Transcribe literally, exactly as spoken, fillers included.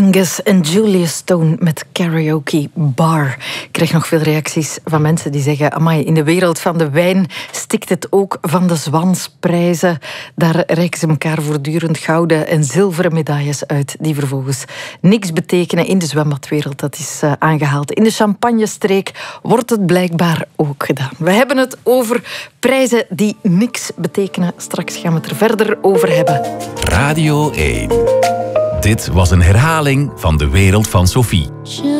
Angus en Julia Stone met Karaoke Bar. Ik krijg nog veel reacties van mensen die zeggen: amai, in de wereld van de wijn stikt het ook van de Zwansprijzen. Daar reiken ze elkaar voortdurend gouden en zilveren medailles uit die vervolgens niks betekenen in de zwembadwereld. Dat is uh, aangehaald. In de Champagnestreek wordt het blijkbaar ook gedaan. We hebben het over prijzen die niks betekenen. Straks gaan we het er verder over hebben. Radio één. Dit was een herhaling van De Wereld van Sophie.